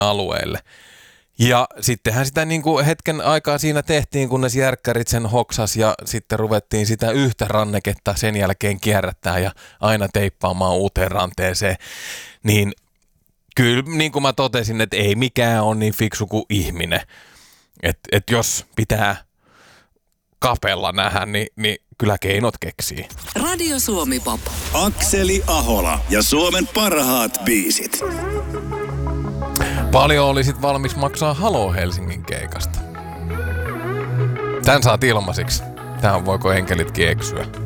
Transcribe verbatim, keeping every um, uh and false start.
alueille. Ja sittenhän sitä niin kuin hetken aikaa siinä tehtiin, kunnes järkkärit sen hoksas ja sitten ruvettiin sitä yhtä ranneketta sen jälkeen kierrättää ja aina teippaamaan uuteen ranteeseen. Niin kyllä niin kuin mä totesin, että ei mikään ole niin fiksu kuin ihminen. Että et jos pitää kapella nähdä, niin, niin kyllä keinot keksii. Radio Suomi Pop. Akseli Ahola ja Suomen parhaat biisit. Paljon olisit valmis maksaa Haloo Helsingin keikasta. Tän saat ilmaisiksi. Tähän voiko enkelitkin eksyä.